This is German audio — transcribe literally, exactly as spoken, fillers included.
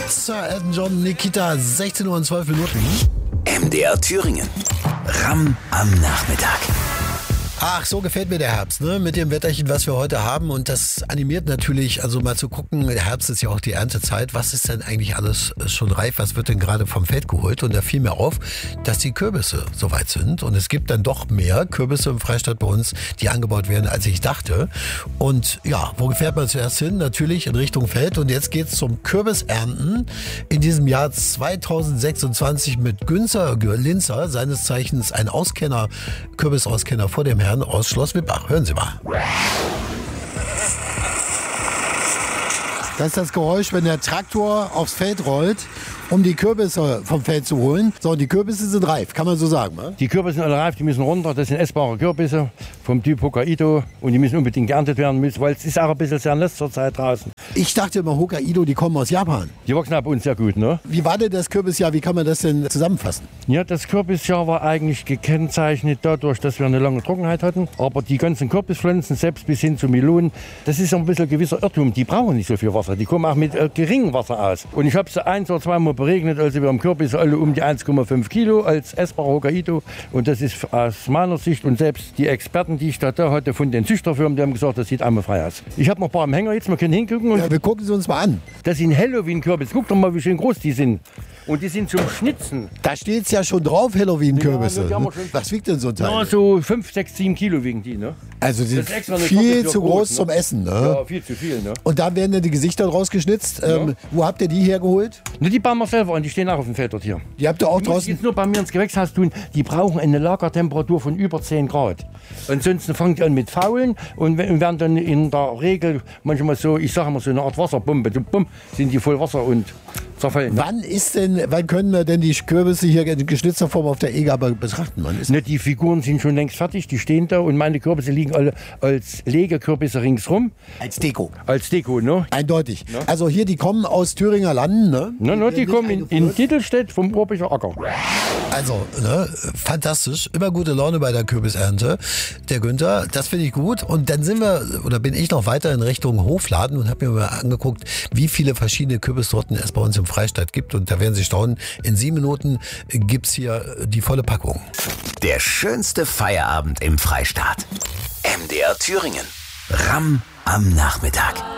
Sir Elton John, Nikita, sechzehn Uhr und zwölf Minuten. M D R Thüringen. Ramm am Nachmittag. Ach, so gefällt mir der Herbst, ne? Mit dem Wetterchen, was wir heute haben. Und das animiert natürlich, also mal zu gucken, der Herbst ist ja auch die Erntezeit. Was ist denn eigentlich alles schon reif? Was wird denn gerade vom Feld geholt? Und da fiel mir auf, dass die Kürbisse soweit sind. Und es gibt dann doch mehr Kürbisse im Freistaat bei uns, die angebaut werden, als ich dachte. Und ja, wo fährt man zuerst hin? Natürlich in Richtung Feld. Und jetzt geht's zum Kürbisernten in diesem Jahr zweitausendsechsundzwanzig mit Günzer Linzer, seines Zeichens ein Auskenner, Kürbisauskenner vor dem Herrn aus Schloss Wittbach. Hören Sie mal. Das ist das Geräusch, wenn der Traktor aufs Feld rollt, um die Kürbisse vom Feld zu holen. So, und die Kürbisse sind reif, kann man so sagen, ne? Die Kürbisse sind alle reif, die müssen runter. Das sind essbare Kürbisse vom Typ Hokkaido. Und die müssen unbedingt geerntet werden, weil es ist auch ein bisschen sehr nass zur Zeit draußen. Ich dachte immer, Hokkaido, die kommen aus Japan. Die wachsen bei uns sehr gut, ne? Wie war denn das Kürbisjahr? Wie kann man das denn zusammenfassen? Ja, das Kürbisjahr war eigentlich gekennzeichnet dadurch, dass wir eine lange Trockenheit hatten. Aber die ganzen Kürbispflanzen, selbst bis hin zu Melonen, das ist ein bisschen ein gewisser Irrtum. Die brauchen nicht so viel Wasser. Die kommen auch mit äh, geringem Wasser aus. Und ich habe sie ein oder zweimal beregnet, also wir haben Kürbisse alle um die eins Komma fünf Kilo als essbarer Hokkaido. Und das ist aus meiner Sicht und selbst die Experten, die ich da, da hatte von den Züchterfirmen, die haben gesagt, das sieht einwandfrei aus. Ich habe noch ein paar am Hänger jetzt, wir können hingucken. Und ja, wir gucken sie uns mal an. Das sind Halloween-Kürbisse. Guck doch mal, wie schön groß die sind. Und die sind zum Schnitzen. Da steht es ja schon drauf, Halloween-Kürbisse. Ja, was wiegt denn so ein Teil? Ja, so fünf, sechs, sieben Kilo wiegen die, ne? Also die sind viel zu groß ne? zum Essen, ne? Ja, viel zu viel, ne? Und da werden dann die Gesichter draus geschnitzt. Ja. Ähm, wo habt ihr die hergeholt? Ne, die bauen wir selber an, die stehen auch auf dem Feld dort hier. Die habt ihr auch die draußen? Jetzt nur bei mir ins Gewächshaus tun, die brauchen eine Lagertemperatur von über zehn Grad. Ansonsten fangen die an mit Faulen und werden dann in der Regel manchmal so, ich sage mal so eine Art Wasserbombe, so bumm, sind die voll Wasser und zerfallen. Wann ist denn, wann können wir denn die Kürbisse hier in geschnitzter Form auf der E-Gabe betrachten? Wann ist ne, die Figuren sind schon längst fertig, die stehen da und meine Kürbisse liegen alle als Legekürbisse ringsrum. Als Deko. Als Deko, ne? Eindeutig. Ne? Also hier, die kommen aus Thüringer Landen, ne? Ne, ne, die, die kommen in, in Dittelstedt vom Urbicher Acker. Also, ne, fantastisch. Immer gute Laune bei der Kürbisernte. Der Günther, das finde ich gut. Und dann sind wir, oder bin ich noch weiter in Richtung Hofladen und habe mir mal angeguckt, wie viele verschiedene Kürbissorten es bei uns im Freistaat gibt. Und da werden Sie staunen, in sieben Minuten gibt's hier die volle Packung. Der schönste Feierabend im Freistaat. M D R Thüringen. Ramm am Nachmittag.